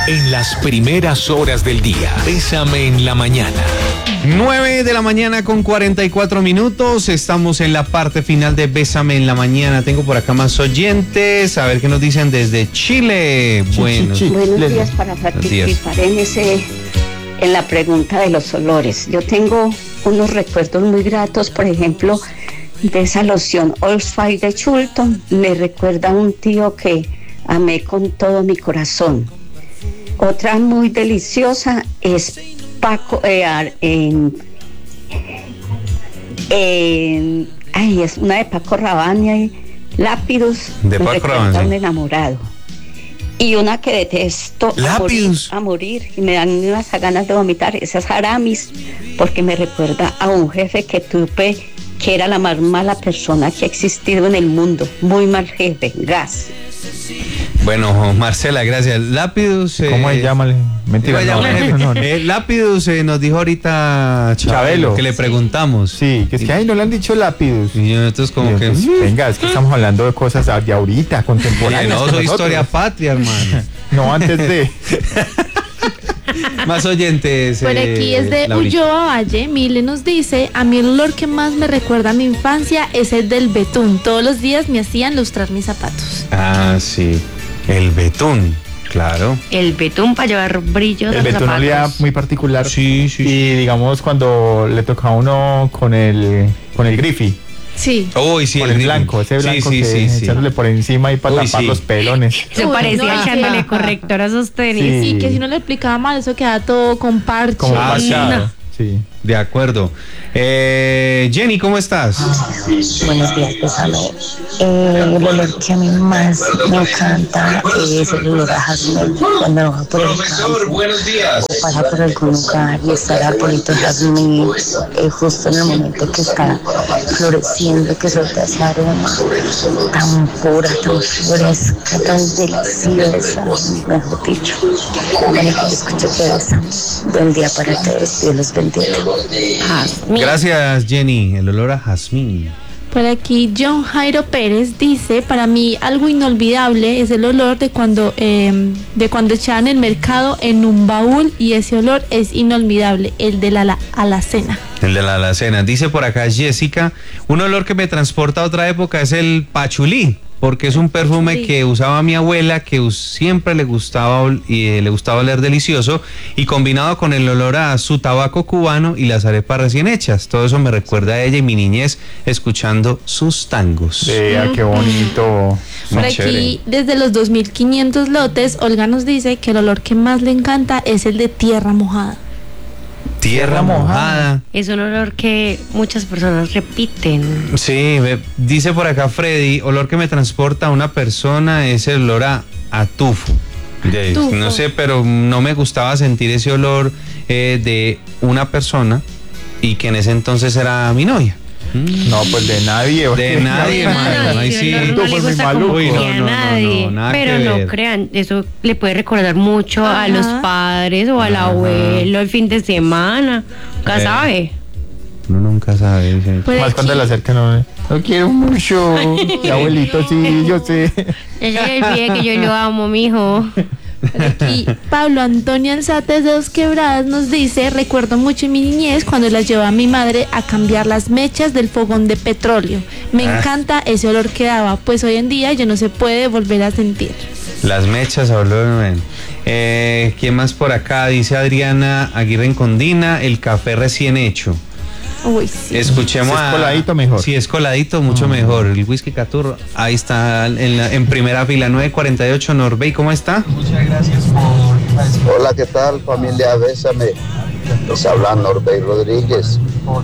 En las primeras horas del día, Bésame en la mañana. 9 de la mañana con 44 minutos. Estamos en la parte final de Bésame en la mañana. Tengo por acá más oyentes. A ver qué nos dicen desde Chile. Buenos días para participar en la pregunta de los olores. Yo tengo unos recuerdos muy gratos, por ejemplo, de esa loción Old Spice de Chulton. Me recuerda a un tío que amé con todo mi corazón. Otra muy deliciosa es Paco, es una de Paco Rabanne, Lápidus, de Paco Rabanne, un enamorado. Y una que detesto a morir y me dan unas ganas de vomitar, esa es Aramis, porque me recuerda a un jefe que tuve que era la más mala persona que ha existido en el mundo, muy mal jefe, gas. Bueno, Marcela, gracias. Lápidus. ¿Cómo se llama? Mentira, no. Lápidus nos dijo ahorita Chabelo que le preguntamos. Sí, que es que ahí no le han dicho Lápidus. Y entonces como que... Venga, es que estamos hablando de cosas de ahorita, contemporáneas. No, soy historia patria, hermano. No, antes de... Más oyentes. Por aquí es de Ulloa Valle. Mile nos dice: a mí el olor que más me recuerda a mi infancia es el del betún. Todos los días me hacían lustrar mis zapatos. Ah, sí. El betún, claro. El betún para llevar brillo. El betún olía muy particular. Sí. Y digamos cuando le tocaba a uno con el Griffy. Sí. Uy, sí, con el blanco, ese blanco que echándole por encima y para tapar los pelones. Eso parecía echándole corrector a esos tenis. Sí, que si no le explicaba mal, eso quedaba todo con parche. Como parchado. Sí. De acuerdo. Jenny, ¿cómo estás? Buenos días, Bésame. El olor que a mí más me encanta es el olor a jazmín. Cuando bajo por el campo o pasa por algún lugar y está el arbolito de jazmín, justo en el momento que está floreciendo, que suelta ese aroma tan pura, tan fresca, tan deliciosa, mejor dicho. Bueno, que escucho que Bésame. Buen día para todos, Dios los bendiga. Gracias, Jenny. El olor a jazmín. Por aquí John Jairo Pérez dice: para mí algo inolvidable es el olor de cuando echaban el mercado en un baúl, y ese olor es inolvidable, el de la alacena. El de la alacena. Dice por acá Jessica: un olor que me transporta a otra época es el pachulí, porque es un perfume que usaba mi abuela, que siempre le gustaba oler delicioso, y combinado con el olor a su tabaco cubano y las arepas recién hechas. Todo eso me recuerda a ella y mi niñez escuchando sus tangos. Qué bonito. Por aquí, desde los 2500 lotes, Olga nos dice que el olor que más le encanta es el de tierra mojada. Tierra mojada. Es un olor que muchas personas repiten. Sí, dice por acá Freddy: olor que me transporta a una persona es el olor a tufo. No sé, pero no me gustaba sentir ese olor de una persona, y que en ese entonces era mi novia. No, pues de nadie. De nadie, mano. Ahí sí. No le gusta como que a nadie. Pero no crean, eso le puede recordar mucho a los padres o al abuelo el fin de semana. Nunca sabe. Uno nunca sabe. Más cuando le acercan, lo quiero mucho. Mi abuelito, sí, yo sé. Ese es el pie que yo lo amo, mijo. Aquí Pablo Antonio Alzate de Dos Quebradas nos dice: recuerdo mucho en mi niñez cuando las llevaba mi madre a cambiar las mechas del fogón de petróleo. Me encanta ese olor que daba, pues hoy en día ya no se puede volver a sentir. Las mechas, ¿quién más por acá? Dice Adriana Aguirre Encondina: el café recién hecho. Uy, sí. Escuchemos. Si es coladito, mejor. Si es coladito, mucho mejor. El whisky Caturro, ahí está en primera fila. 948. Norbey, ¿cómo está? Muchas gracias Hola, ¿qué tal, familia? Bésame. Les habla Norbey Rodríguez.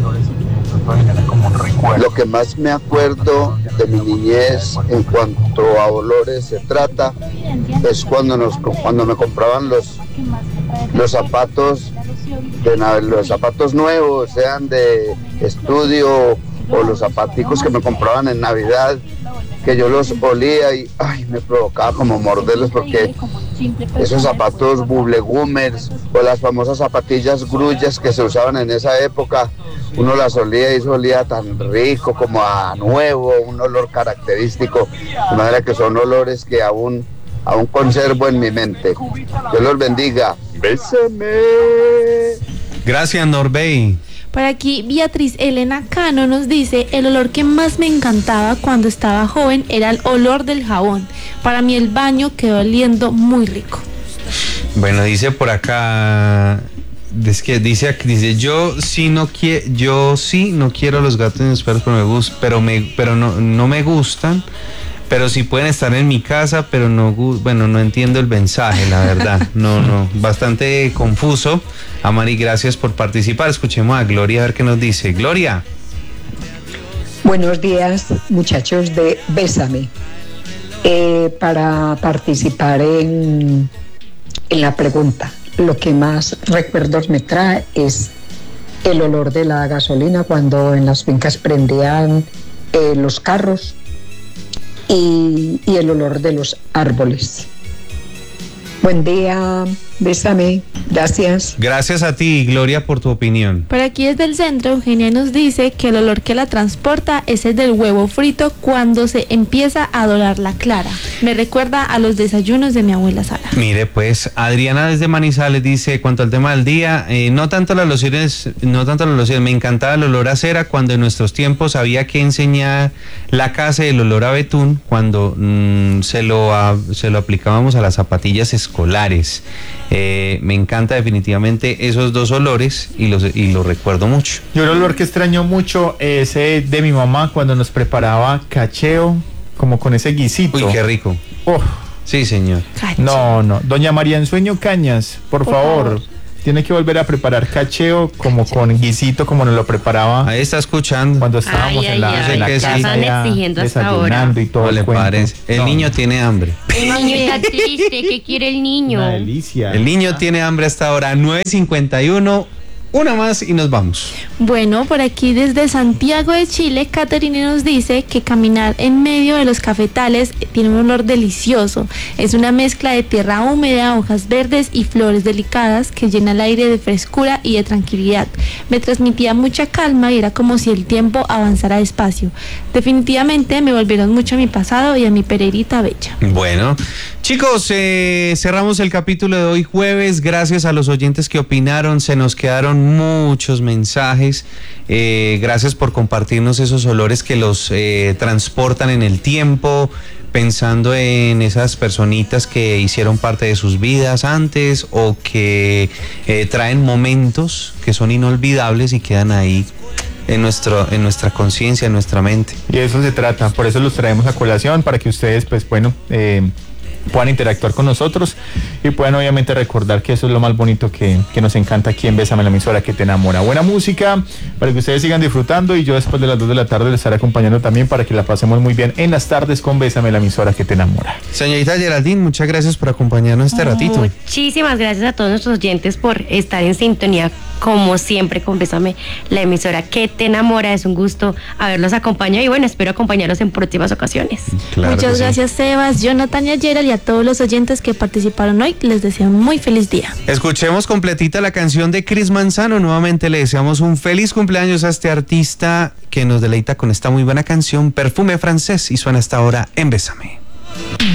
Lo que más me acuerdo de mi niñez en cuanto a olores se trata es cuando me compraban los zapatos los zapatos nuevos, sean de estudio o los zapaticos que me compraban en Navidad, que yo los olía y me provocaba como morderlos, porque esos zapatos bublegumers o las famosas zapatillas grullas que se usaban en esa época, uno las olía y eso olía tan rico, como a nuevo, un olor característico, de manera que son olores que aún aún conservo en mi mente. Dios los bendiga. Bésame. Gracias, Norbey. Por aquí, Beatriz Elena Cano nos dice: el olor que más me encantaba cuando estaba joven era el olor del jabón. Para mí el baño quedó oliendo muy rico. Bueno, dice por acá, dice yo sí no quiero los gatos ni los perros, pero no me gustan. Pero sí pueden estar en mi casa, pero no entiendo el mensaje, la verdad. No, bastante confuso. Amari, gracias por participar. Escuchemos a Gloria a ver qué nos dice. Gloria. Buenos días, muchachos de Bésame. Para participar en la pregunta, lo que más recuerdos me trae es el olor de la gasolina cuando en las fincas prendían los carros. Y el olor de los árboles. Buen día, bésame, gracias. Gracias a ti, Gloria, por tu opinión. Por aquí desde el centro, Eugenia nos dice que el olor que la transporta es el del huevo frito cuando se empieza a dorar la clara. Me recuerda a los desayunos de mi abuela Sara. Mire, pues, Adriana desde Manizales dice, cuanto al tema del día, no tanto las lociones, me encantaba el olor a cera cuando en nuestros tiempos había que enseñar la casa, el olor a betún cuando se lo aplicábamos a las zapatillas escolares. Me encanta definitivamente esos dos olores y los recuerdo mucho. Yo el olor que extraño mucho es de mi mamá cuando nos preparaba cacheo, como con ese guisito. Uy, qué rico. Oh. Sí, señor. No, doña María Ensueño Cañas, por favor. Tiene que volver a preparar cacheo como con guisito, como nos lo preparaba. Ahí está escuchando. Cuando estábamos en la casa, están exigiendo hasta ahora. Y todo. ¿Le parece? El niño tiene hambre. El niño está triste. ¿Qué quiere el niño? Una delicia. El niño tiene hambre hasta ahora. 9:51. Una más y nos vamos. Bueno, por aquí desde Santiago de Chile, Caterina nos dice que caminar en medio de los cafetales tiene un olor delicioso. Es una mezcla de tierra húmeda, hojas verdes y flores delicadas que llena el aire de frescura y de tranquilidad. Me transmitía mucha calma y era como si el tiempo avanzara despacio. Definitivamente me volvieron mucho a mi pasado y a mi Pereirita bella. Bueno, chicos, cerramos el capítulo de hoy jueves. Gracias a los oyentes que opinaron. Se nos quedaron muchos mensajes. Gracias por compartirnos esos olores que los transportan en el tiempo, pensando en esas personitas que hicieron parte de sus vidas antes o que traen momentos que son inolvidables y quedan ahí en nuestra conciencia, en nuestra mente. Y de eso se trata, por eso los traemos a colación, para que ustedes, pues bueno, puedan interactuar con nosotros y puedan obviamente recordar que eso es lo más bonito que nos encanta aquí en Bésame, la emisora que te enamora. Buena música para que ustedes sigan disfrutando y yo después de las 2 de la tarde les estaré acompañando también para que la pasemos muy bien en las tardes con Bésame, la emisora que te enamora. Señorita Geraldine, muchas gracias por acompañarnos este ratito. Muchísimas gracias a todos nuestros oyentes por estar en sintonía como siempre con Bésame, la emisora que te enamora. Es un gusto haberlos acompañado y bueno, espero acompañarlos en próximas ocasiones. Claro. Muchas gracias, Sebas, Jonathan y Gerald, y a todos los oyentes que participaron hoy. Les deseo un muy feliz día. Escuchemos completita la canción de Chris Manzano. Nuevamente le deseamos un feliz cumpleaños a este artista que nos deleita con esta muy buena canción, Perfume Francés, y suena hasta ahora en Bésame.